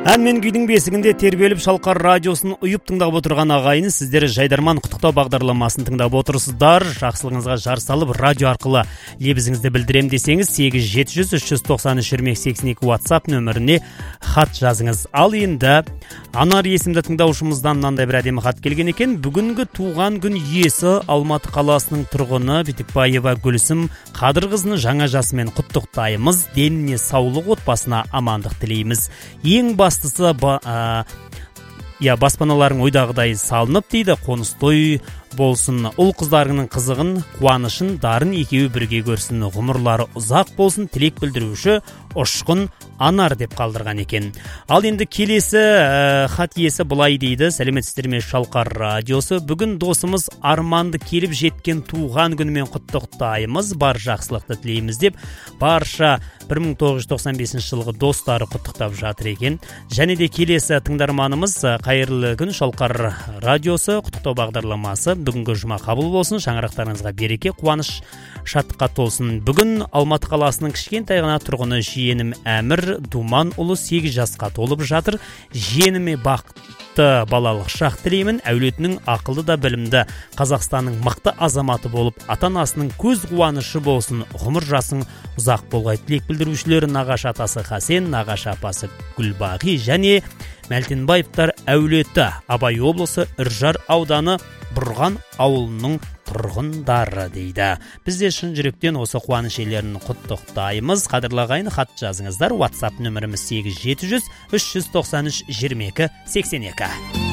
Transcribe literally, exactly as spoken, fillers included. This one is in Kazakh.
Ән мен күйдің бесігінде тербеліп Шалқар радиосын ұйып тыңдап отырған ағайын, сіздер Жайдарман құттықтау бағдарламасын тыңдап отырсыздар. Жақсылығыңызға жар салып, радио арқылы лебізіңізді білдірем десеңіз, сегіз жеті жүз үш жүз тоқсан үш жиырма екі сексен екі WhatsApp нөміріне хат жазыңыз. Ал енді Анар есімді тыңдаушымыздан мынандай бір әдемі хат келген екен. Бүгінгі туған күн иесі Алматы қаласының тұрғыны Битікбаева Гүлсім Қадырқызының жаңа жасымен құттықтаймыз. Деніне саулық, отбасына амандық тілейміз. Ең бастысы ба, ә, я, баспаналарың ойдағыдай салынып дейді, қоныс той болсын, ұл қыздарының қызығын, қуанышын, дарын екеуі бірге көрсін, ғұмырлары ұзақ болсын, тілек білдіруші Ұшқын Анар деп қалдырған екен. Ал енді келесі ә, хат иесі былай дейді: сәлеметсіздер ме Шалқар радиосы, бүгін досымыз Арманды келіп жеткен туған күнімен құттықтаймыз, бар жақсылықты тілейміз деп барша бір мың тоғыз жүз тоқсан бесінші жылғы достары құттықтап жатыр екен. Және де келесі тыңдарманымыз: қайырлы күн Шалқар радиосы, құттықтау бағдарламасы бүгінгі жұма қабыл болсын, шаңырақтарыңызға береке, қуаныш, шаттыққа толсын. Бүгін Алматы қаласының кішкентай ғана тұрғыны жиенім Әмір Думан ұлы сегіз жасқа толып жатыр. Жиеніме бақытты балалық шақ тілеймін, әулетінің ақылды да білімді, Қазақстанның мықты азаматы болып, ата-анасының көз қуанышы болсын, ғұмыр жасың ұзақ болғай. Тілек білдірушілері нағашы атасы Хасен, нағашы апасы Гүлбағи және Мәлтенбаевтар әулеті, Абай облысы Үржар ауданы Бұрған ауылының тұрғындары дейді. Бізде шын жүректен осы қуаныш иелерін құттықтаймыз. Қадірлі ағайын, хат жазыңыздар. WhatsApp нөміріміз сегіз жеті жүз үш жүз тоқсан үш жиырма екі сексен екі.